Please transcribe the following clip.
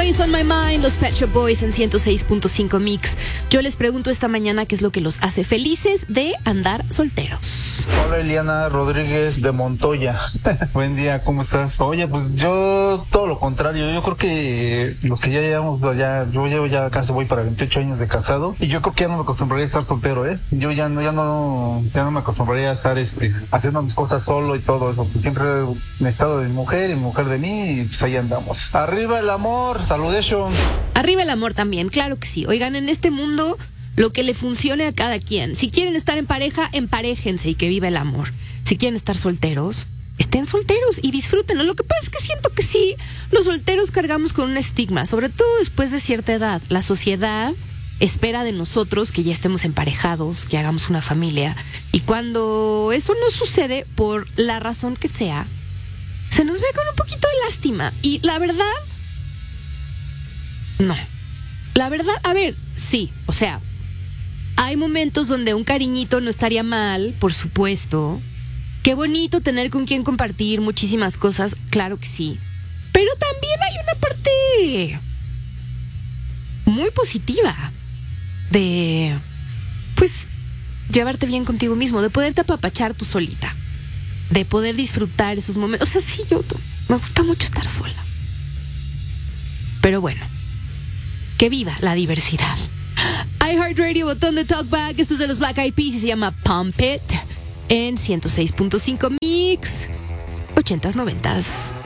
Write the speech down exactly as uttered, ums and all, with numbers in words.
Always on My Mind, los Pet Shop Boys en ciento seis punto cinco Mix. Yo les pregunto esta mañana qué es lo que los hace felices de andar solteros. Hola, Eliana Rodríguez de Montoya. Buen día, ¿cómo estás? Oye, pues yo todo lo contrario. Yo creo que los que ya llevamos, ya, yo llevo ya casi voy para veintiocho años de casado y yo creo que ya no me acostumbraría a estar soltero, ¿eh? Yo ya no, ya no, ya no me acostumbraría a estar este, haciendo mis cosas solo y todo eso. Pues siempre he estado de mi mujer y mi mujer de mí y pues ahí andamos. Arriba el amor, saludation. Arriba el amor también, claro que sí. Oigan, en este mundo lo que le funcione a cada quien. Si quieren estar en pareja, emparéjense y que viva el amor. Si quieren estar solteros, estén solteros y disfrútenlo. Lo que pasa es que siento que sí, los solteros cargamos con un estigma, sobre todo después de cierta edad. La sociedad espera de nosotros que ya estemos emparejados, que hagamos una familia. Y cuando eso no sucede, por la razón que sea, se nos ve con un poquito de lástima. Y la verdad, no. La verdad, a ver, sí, o sea, hay momentos donde un cariñito no estaría mal, por supuesto. Qué bonito tener con quien compartir muchísimas cosas, claro que sí. Pero también hay una parte muy positiva de, pues, llevarte bien contigo mismo, de poderte apapachar tú solita, de poder disfrutar esos momentos. O sea, sí, yo me gusta mucho estar sola. Pero bueno, que viva la diversidad. iHeartRadio, botón de talkback. Esto es de los Black Eyed Peas y se llama Pump It en ciento seis punto cinco Mix, ochentas, noventas.